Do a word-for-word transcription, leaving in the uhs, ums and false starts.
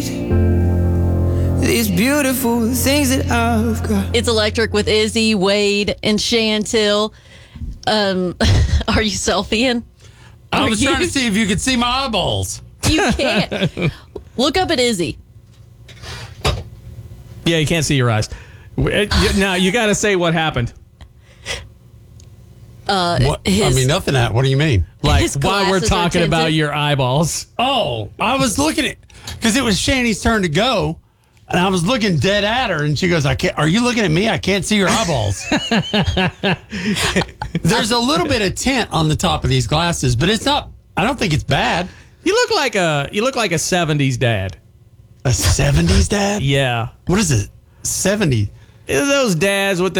These beautiful things that I've got. It's Electric with Izzy, Wade, and Chantil. Um, are you selfieing? I Are was you? trying to see if you could see my eyeballs. You can't. Look up at Izzy. Yeah, you can't see your eyes. Now, you got to say what happened. Uh, What? I his- mean, nothing. At, what do you mean? Like, His while we're glasses are talking about tinted. your eyeballs. Oh, I was looking at because it was Shani's turn to go, and I was looking dead at her, and she goes, "I can't." Are you looking at me? I can't see your eyeballs. There's a little bit of tint on the top of these glasses, but it's not. I don't think it's bad. You look like a you look like a seventies dad. A seventies dad? Yeah. What is it? seventy. Those dads with the